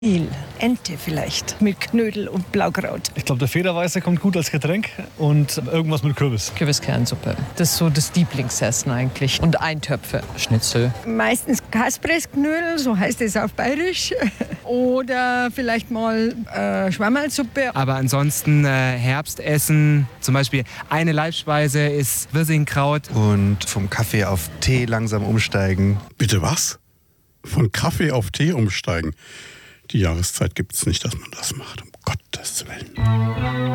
Ente vielleicht mit Knödel und Blaukraut. Ich glaube, der Federweiße kommt gut als Getränk und irgendwas mit Kürbis. Kürbiskernsuppe. Das ist so das Lieblingsessen eigentlich. Und Eintöpfe. Schnitzel. Meistens Kaspressknödel, so heißt es auf Bayerisch. Oder vielleicht mal Schwammerlsuppe. Aber ansonsten Herbstessen, zum Beispiel eine Leibspeise ist Wirsingkraut. Und vom Kaffee auf Tee langsam umsteigen. Bitte was? Von Kaffee auf Tee umsteigen? Die Jahreszeit gibt es nicht, dass man das macht, um Gottes Willen.